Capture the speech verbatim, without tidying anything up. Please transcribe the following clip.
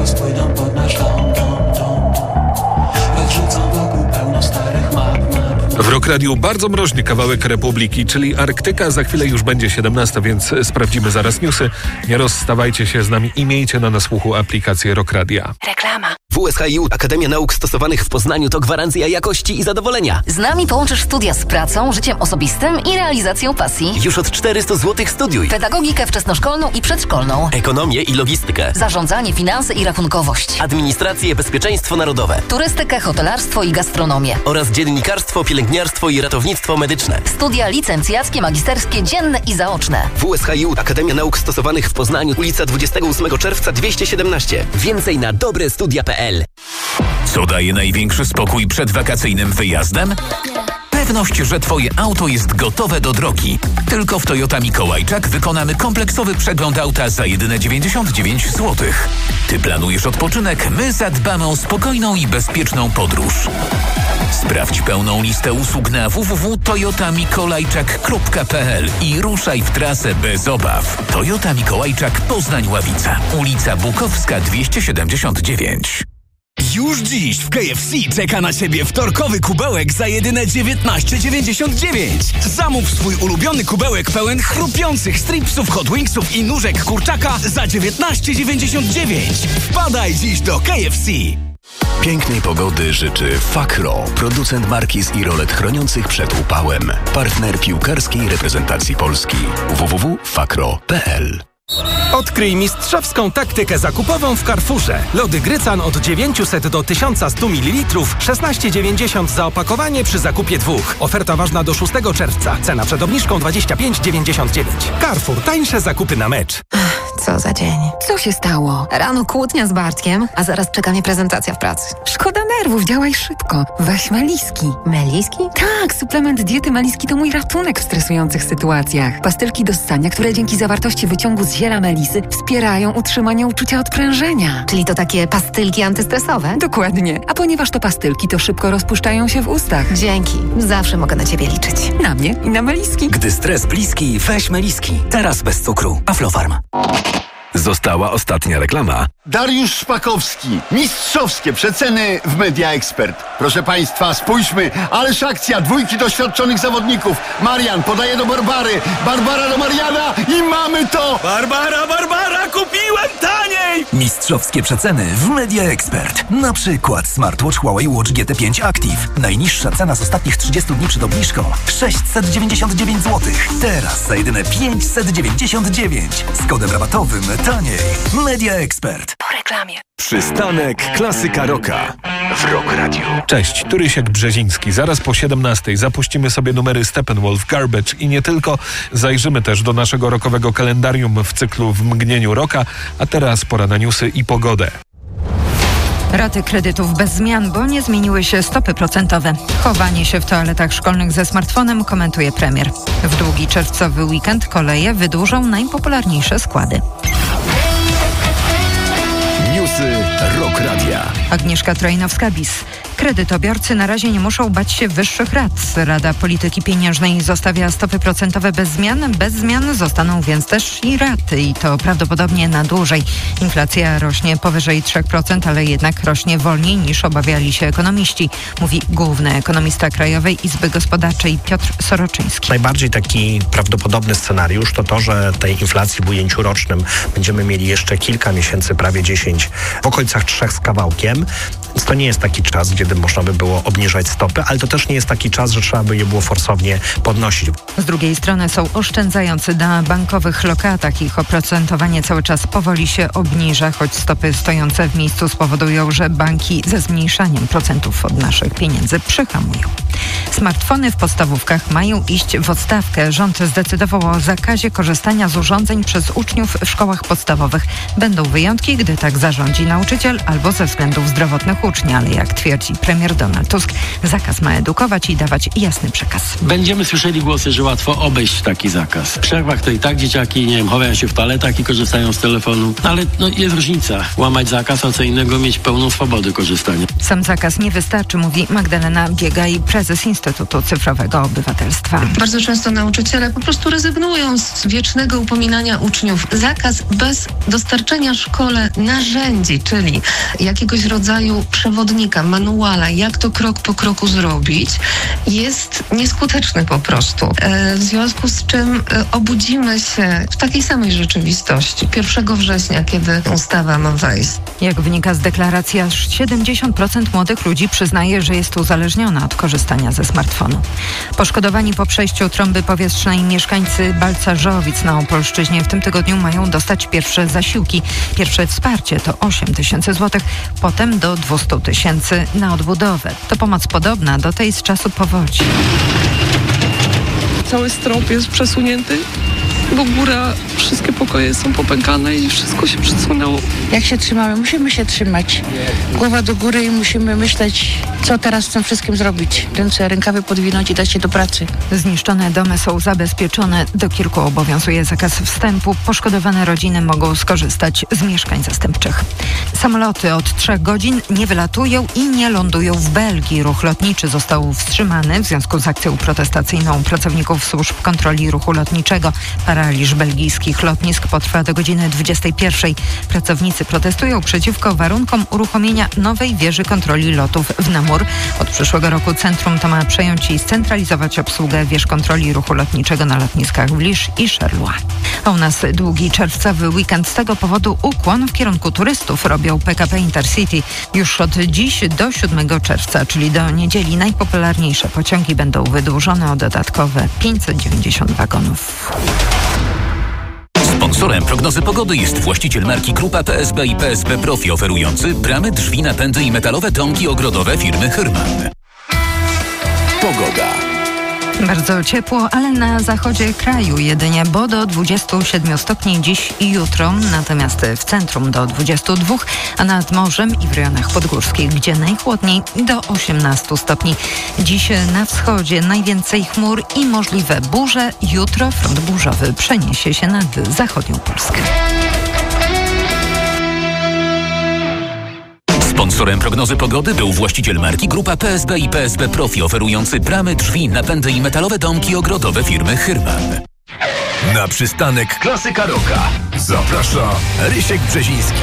Zaraz pójdą pod nasz dom, dom, dom, dom. Rozrzucam wokół pełno starych map, map, map. W Rock Radiu bardzo mroźny kawałek Republiki, czyli Arktyka. Za chwilę już będzie siedemnasta, więc sprawdzimy zaraz newsy. Nie rozstawajcie się z nami i miejcie na nasłuchu aplikację Rock Radia. Reklama. W U S H I U Akademia Nauk Stosowanych w Poznaniu to gwarancja jakości i zadowolenia. Z nami połączysz studia z pracą, życiem osobistym i realizacją pasji. Już od czterysta złotych studiuj. Pedagogikę wczesnoszkolną i przedszkolną. Ekonomię i logistykę. Zarządzanie, finanse i rachunkowość. Administrację, bezpieczeństwo narodowe. Turystykę, hotelarstwo i gastronomię. Oraz dziennikarstwo, pielęgniarstwo i ratownictwo medyczne. Studia licencjackie, magisterskie, dzienne i zaoczne. W U S H I U Akademia Nauk Stosowanych w Poznaniu, ulica dwudziestego ósmego czerwca dwieście siedemnaście. Więcej na dobre studia kropka p l. Co daje największy spokój przed wakacyjnym wyjazdem? Pewność, że Twoje auto jest gotowe do drogi. Tylko w Toyota Mikołajczak wykonamy kompleksowy przegląd auta za jedyne dziewięćdziesiąt dziewięć złotych. Ty planujesz odpoczynek, my zadbamy o spokojną i bezpieczną podróż. Sprawdź pełną listę usług na w w w kropka toyota mikołajczak kropka p l i ruszaj w trasę bez obaw. Toyota Mikołajczak Poznań-Ławica, ulica Bukowska dwieście siedemdziesiąt dziewięć. Już dziś w K F C czeka na Ciebie wtorkowy kubełek za jedyne dziewiętnaście dziewięćdziesiąt dziewięć. Zamów swój ulubiony kubełek pełen chrupiących stripsów, hot wingsów i nóżek kurczaka za dziewiętnaście dziewięćdziesiąt dziewięć. Wpadaj dziś do K F C. Pięknej pogody życzy Fakro, producent markiz i rolet chroniących przed upałem. Partner piłkarskiej reprezentacji Polski. w w w kropka fakro kropka p l. Odkryj mistrzowską taktykę zakupową w Carrefourze. Lody Grycan od dziewięćset do tysiąc sto mililitrów, szesnaście dziewięćdziesiąt za opakowanie przy zakupie dwóch. Oferta ważna do szóstego czerwca. Cena przed obniżką dwadzieścia pięć dziewięćdziesiąt dziewięć. Carrefour. Tańsze zakupy na mecz. Co za dzień. Co się stało? Rano kłótnia z Bartkiem, a zaraz czeka mnie prezentacja w pracy. Szkoda nerwów, działaj szybko. Weź Meliski. Meliski? Tak, suplement diety Meliski to mój ratunek w stresujących sytuacjach. Pastylki do ssania, które dzięki zawartości wyciągu z ziela melisy wspierają utrzymanie uczucia odprężenia. Czyli to takie pastylki antystresowe? Dokładnie. A ponieważ to pastylki, to szybko rozpuszczają się w ustach. Dzięki. Zawsze mogę na Ciebie liczyć. Na mnie i na Meliski. Gdy stres bliski, weź Meliski. Teraz bez cukru. Aflofarm. Została ostatnia reklama. Dariusz Szpakowski. Mistrzowskie przeceny w Media Expert. Proszę Państwa, spójrzmy. Ależ akcja. Dwójki doświadczonych zawodników. Marian podaje do Barbary. Barbara do Mariana i mamy to! Barbara, Barbara, kupiłem taniej! Mistrzowskie przeceny w Media Expert. Na przykład smartwatch Huawei Watch G T pięć Active. Najniższa cena z ostatnich trzydziestu dni przed obniżką sześćset dziewięćdziesiąt dziewięć złotych. Teraz za jedyne pięćset dziewięćdziesiąt dziewięć. Z kodem rabatowym taniej. Media Expert. Po reklamie. Przystanek Klasyka Rocka w Rock Radio. Cześć, Turysiek Brzeziński. Zaraz po siedemnastej zapuścimy sobie numery Steppenwolf, Garbage i nie tylko. Zajrzymy też do naszego rockowego kalendarium w cyklu W mgnieniu rocka. A teraz pora na newsy i pogodę. Raty kredytów bez zmian, bo nie zmieniły się stopy procentowe. Chowanie się w toaletach szkolnych ze smartfonem komentuje premier. W długi czerwcowy weekend koleje wydłużą najpopularniejsze składy. Newsy Rock Radia. Agnieszka Trojnowska-Bis. Kredytobiorcy na razie nie muszą bać się wyższych rat. Rada Polityki Pieniężnej zostawia stopy procentowe bez zmian. Bez zmian zostaną więc też i raty i to prawdopodobnie na dłużej. Inflacja rośnie powyżej trzy procent, ale jednak rośnie wolniej niż obawiali się ekonomiści, mówi główny ekonomista Krajowej Izby Gospodarczej Piotr Soroczyński. Najbardziej taki prawdopodobny scenariusz to to, że tej inflacji w ujęciu rocznym będziemy mieli jeszcze kilka miesięcy, prawie dziesięć, w okolicach trzech z kawałkiem. Więc to nie jest taki czas, kiedy można by było obniżać stopy, ale to też nie jest taki czas, że trzeba by je było forsownie podnosić. Z drugiej strony są oszczędzający na bankowych lokatach. Ich oprocentowanie cały czas powoli się obniża, choć stopy stojące w miejscu spowodują, że banki ze zmniejszaniem procentów od naszych pieniędzy przyhamują. Smartfony w podstawówkach mają iść w odstawkę. Rząd zdecydował o zakazie korzystania z urządzeń przez uczniów w szkołach podstawowych. Będą wyjątki, gdy tak zarządzi nauczyciel albo ze względów zdrowotnych uczniów. bezpiecznie, ale jak twierdzi premier Donald Tusk, zakaz ma edukować i dawać jasny przekaz. Będziemy słyszeli głosy, że łatwo obejść taki zakaz. W przerwach to i tak dzieciaki, nie wiem, chowają się w toaletach i korzystają z telefonu, ale no, jest różnica. Łamać zakaz, a co innego mieć pełną swobodę korzystania. Sam zakaz nie wystarczy, mówi Magdalena Biegaj, prezes Instytutu Cyfrowego Obywatelstwa. Bardzo często nauczyciele po prostu rezygnują z wiecznego upominania uczniów. Zakaz bez dostarczenia szkole narzędzi, czyli jakiegoś rodzaju przewodnika, manuala, jak to krok po kroku zrobić, jest nieskuteczny po prostu. E, w związku z czym e, obudzimy się w takiej samej rzeczywistości pierwszego września, kiedy ustawa ma wejść. Jak wynika z deklaracji, aż siedemdziesiąt procent młodych ludzi przyznaje, że jest uzależniona od korzystania ze smartfonu. Poszkodowani po przejściu trąby powietrznej mieszkańcy Balcarzowic na Opolszczyźnie w tym tygodniu mają dostać pierwsze zasiłki. Pierwsze wsparcie to osiem tysięcy złotych, potem do dwieście tysięcy na odbudowę. To pomoc podobna do tej z czasu powodzi. Cały strop jest przesunięty, bo góra, wszystkie pokoje są popękane i wszystko się przesunęło. Jak się trzymamy? Musimy się trzymać. Głowa do góry i musimy myśleć, co teraz z tym wszystkim zrobić. Ręce, rękawy podwinąć i dać się do pracy. Zniszczone domy są zabezpieczone. Do kilku obowiązuje zakaz wstępu. Poszkodowane rodziny mogą skorzystać z mieszkań zastępczych. Samoloty od trzech godzin nie wylatują i nie lądują w Belgii. Ruch lotniczy został wstrzymany w związku z akcją protestacyjną pracowników służb kontroli ruchu lotniczego. Paraliż belgijskich lotnisk potrwa do godziny dwudziestej pierwszej. Pracownicy protestują przeciwko warunkom uruchomienia nowej wieży kontroli lotów w Namur. Od przyszłego roku centrum to ma przejąć i scentralizować obsługę wież kontroli ruchu lotniczego na lotniskach w Lisz i Charleroi. A u nas długi czerwcowy weekend. Z tego powodu ukłon w kierunku turystów robią P K P Intercity. Już od dziś do siódmego czerwca, czyli do niedzieli, najpopularniejsze pociągi będą wydłużone o dodatkowe pięćset dziewięćdziesiąt wagonów. Sponsorem prognozy pogody jest właściciel marki Grupa P S B i P S B Profi, oferujący bramy, drzwi, napędy i metalowe domki ogrodowe firmy Hyrman. Pogoda. Bardzo ciepło, ale na zachodzie kraju jedynie, bo do dwudziestu siedmiu stopni dziś i jutro, natomiast w centrum do dwudziestu dwóch, a nad morzem i w rejonach podgórskich, gdzie najchłodniej, do osiemnastu stopni. Dziś na wschodzie najwięcej chmur i możliwe burze. Jutro front burzowy przeniesie się nad zachodnią Polskę. Sponsorem prognozy pogody był właściciel marki Grupa P S B i P S B Profi, oferujący bramy, drzwi, napędy i metalowe domki ogrodowe firmy Hyrman. Na przystanek Klasyka Rocka zaprasza Rysiek Brzeziński.